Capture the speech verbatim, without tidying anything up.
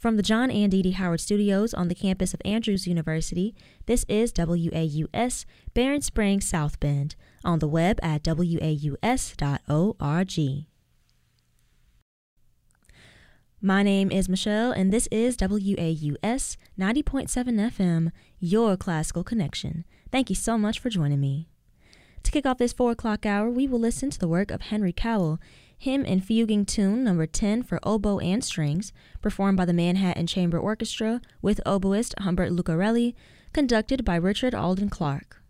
From the John and Dee Dee Howard Studios on the campus of Andrews University, this is W A U S, Barron Springs, South Bend, on the web at W A U S dot org. My name is Michelle, and this is W A U S ninety point seven F M, your classical connection. Thank you so much for joining me. To kick off this four o'clock hour, we will listen to the work of Henry Cowell, hymn and fuguing tune number ten for oboe and strings, performed by the Manhattan Chamber Orchestra with oboist Humbert Lucarelli, conducted by Richard Alden Clark.